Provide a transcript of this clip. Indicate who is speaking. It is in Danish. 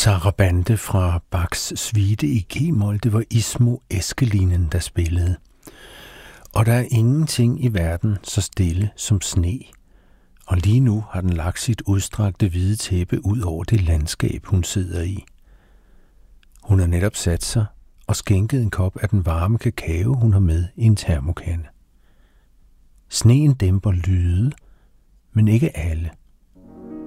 Speaker 1: Sarabande fra Bachs suite i G-mol. Det var Ismo Eskelinen, der spillede. Og der er ingenting i verden så stille som sne. Og lige nu har den lagt sit udstrakte hvide tæppe ud over det landskab, hun sidder i. Hun har netop sat sig og skænket en kop af den varme kakao, hun har med i en termokande. Sneen dæmper lyde, men ikke alle.